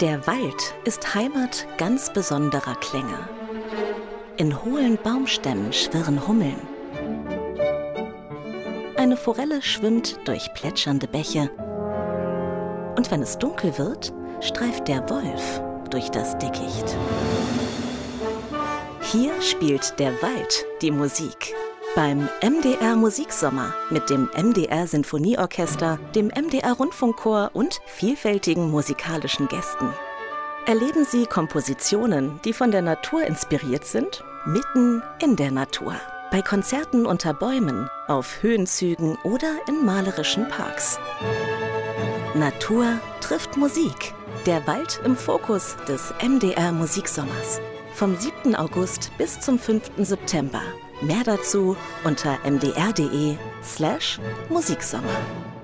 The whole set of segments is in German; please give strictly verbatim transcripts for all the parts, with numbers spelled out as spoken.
Der Wald ist Heimat ganz besonderer Klänge. In hohlen Baumstämmen schwirren Hummeln. Eine Forelle schwimmt durch plätschernde Bäche. Und wenn es dunkel wird, streift der Wolf durch das Dickicht. Hier spielt der Wald die Musik. Beim M D R Musiksommer mit dem M D R Sinfonieorchester, dem M D R Rundfunkchor und vielfältigen musikalischen Gästen. Erleben Sie Kompositionen, die von der Natur inspiriert sind, mitten in der Natur. Bei Konzerten unter Bäumen, auf Höhenzügen oder in malerischen Parks. Natur trifft Musik. Der Wald im Fokus des M D R Musiksommers. Vom siebten August bis zum fünften September. Mehr dazu unter mdr.de slash Musiksommer.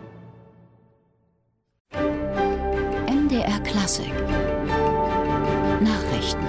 M D R Klassik. Nachrichten.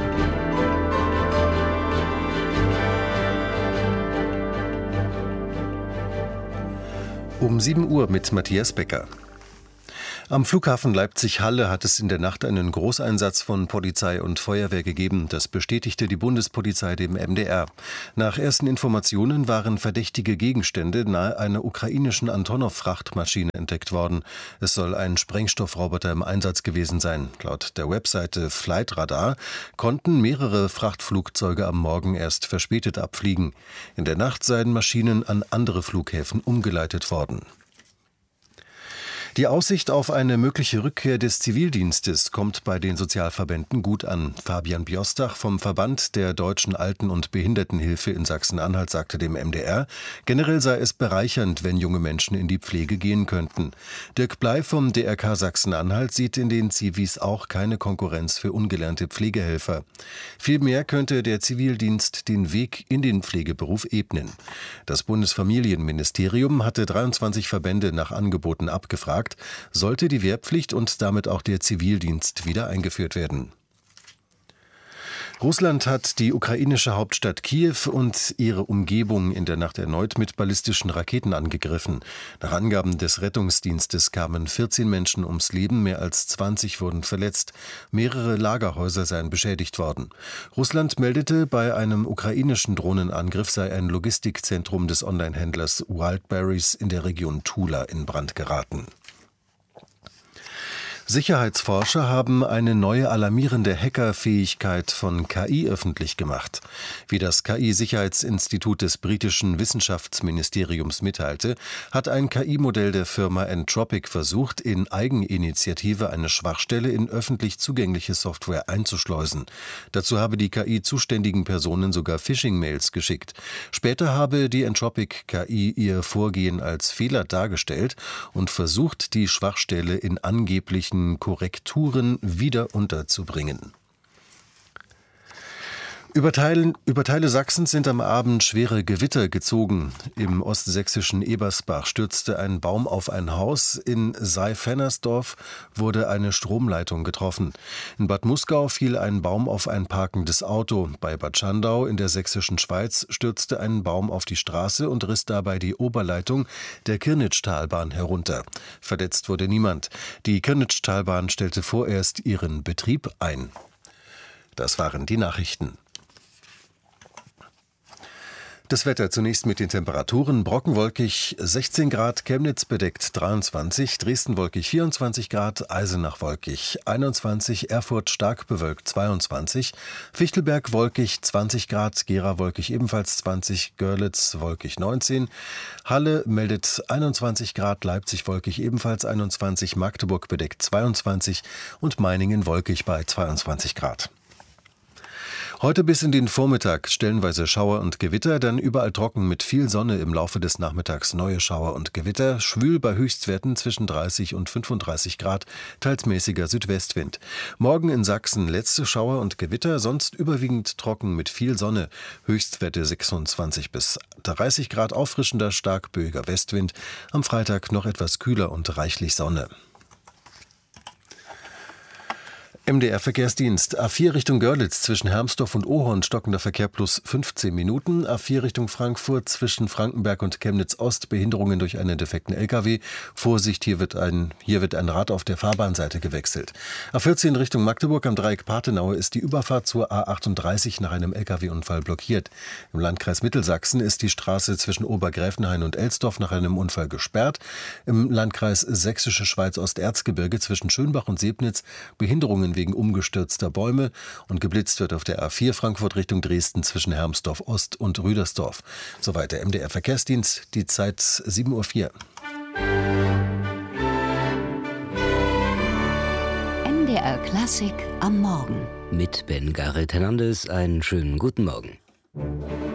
Um sieben Uhr mit Matthias Becker. Am Flughafen Leipzig-Halle hat es in der Nacht einen Großeinsatz von Polizei und Feuerwehr gegeben. Das bestätigte die Bundespolizei dem M D R. Nach ersten Informationen waren verdächtige Gegenstände nahe einer ukrainischen Antonov-Frachtmaschine entdeckt worden. Es soll ein Sprengstoffroboter im Einsatz gewesen sein. Laut der Webseite Flightradar konnten mehrere Frachtflugzeuge am Morgen erst verspätet abfliegen. In der Nacht seien Maschinen an andere Flughäfen umgeleitet worden. Die Aussicht auf eine mögliche Rückkehr des Zivildienstes kommt bei den Sozialverbänden gut an. Fabian Biostach vom Verband der Deutschen Alten- und Behindertenhilfe in Sachsen-Anhalt sagte dem M D R, generell sei es bereichernd, wenn junge Menschen in die Pflege gehen könnten. Dirk Bley vom D R K Sachsen-Anhalt sieht in den Zivis auch keine Konkurrenz für ungelernte Pflegehelfer. Vielmehr könnte der Zivildienst den Weg in den Pflegeberuf ebnen. Das Bundesfamilienministerium hatte dreiundzwanzig Verbände nach Angeboten abgefragt. Sollte die Wehrpflicht und damit auch der Zivildienst wieder eingeführt werden. Russland hat die ukrainische Hauptstadt Kiew und ihre Umgebung in der Nacht erneut mit ballistischen Raketen angegriffen. Nach Angaben des Rettungsdienstes kamen vierzehn Menschen ums Leben, mehr als zwanzig wurden verletzt. Mehrere Lagerhäuser seien beschädigt worden. Russland meldete, bei einem ukrainischen Drohnenangriff sei ein Logistikzentrum des Onlinehändlers Wildberries in der Region Tula in Brand geraten. Sicherheitsforscher haben eine neue alarmierende Hackerfähigkeit von K I öffentlich gemacht. Wie das K I-Sicherheitsinstitut des britischen Wissenschaftsministeriums mitteilte, hat ein K I-Modell der Firma Entropic versucht, in Eigeninitiative eine Schwachstelle in öffentlich zugängliche Software einzuschleusen. Dazu habe die K I zuständigen Personen sogar Phishing-Mails geschickt. Später habe die Entropic K I ihr Vorgehen als Fehler dargestellt und versucht, die Schwachstelle in angeblichen Korrekturen wieder unterzubringen. Über Teile, über Teile Sachsens sind am Abend schwere Gewitter gezogen. Im ostsächsischen Ebersbach stürzte ein Baum auf ein Haus. In Seyfennersdorf wurde eine Stromleitung getroffen. In Bad Muskau fiel ein Baum auf ein parkendes Auto. Bei Bad Schandau in der sächsischen Schweiz stürzte ein Baum auf die Straße und riss dabei die Oberleitung der Kirnitschtalbahn herunter. Verletzt wurde niemand. Die Kirnitschtalbahn stellte vorerst ihren Betrieb ein. Das waren die Nachrichten. Das Wetter zunächst mit den Temperaturen. Brockenwolkig sechzehn Grad, Chemnitz bedeckt dreiundzwanzig, Dresden wolkig vierundzwanzig Grad, Eisenach wolkig einundzwanzig, Erfurt stark bewölkt zweiundzwanzig, Fichtelberg wolkig zwanzig Grad, Gera wolkig ebenfalls zwanzig, Görlitz wolkig neunzehn, Halle meldet einundzwanzig Grad, Leipzig wolkig ebenfalls einundzwanzig, Magdeburg bedeckt zweiundzwanzig und Meiningen wolkig bei zweiundzwanzig Grad. Heute bis in den Vormittag stellenweise Schauer und Gewitter, dann überall trocken mit viel Sonne, im Laufe des Nachmittags neue Schauer und Gewitter, schwül bei Höchstwerten zwischen dreißig und fünfunddreißig Grad, teils mäßiger Südwestwind. Morgen in Sachsen letzte Schauer und Gewitter, sonst überwiegend trocken mit viel Sonne, Höchstwerte sechsundzwanzig bis dreißig Grad, auffrischender, stark böiger Westwind, am Freitag noch etwas kühler und reichlich Sonne. M D R-Verkehrsdienst. A vier Richtung Görlitz zwischen Hermsdorf und Ohorn stockender Verkehr plus fünfzehn Minuten. A vier Richtung Frankfurt zwischen Frankenberg und Chemnitz Ost Behinderungen durch einen defekten L K W. Vorsicht, hier wird ein, hier wird ein Rad auf der Fahrbahnseite gewechselt. A vierzehn Richtung Magdeburg am Dreieck Patenau ist die Überfahrt zur A achtunddreißig nach einem L K W-Unfall blockiert. Im Landkreis Mittelsachsen ist die Straße zwischen Obergräfenhain und Elsdorf nach einem Unfall gesperrt. Im Landkreis Sächsische Schweiz-Osterzgebirge zwischen Schönbach und Sebnitz Behinderungen wegen umgestürzter Bäume und geblitzt wird auf der A vier Frankfurt Richtung Dresden zwischen Hermsdorf Ost und Rüdersdorf. Soweit der M D R Verkehrsdienst, die Zeit sieben Uhr vier. M D R Klassik am Morgen. Mit Ben Garret Hernandez einen schönen guten Morgen.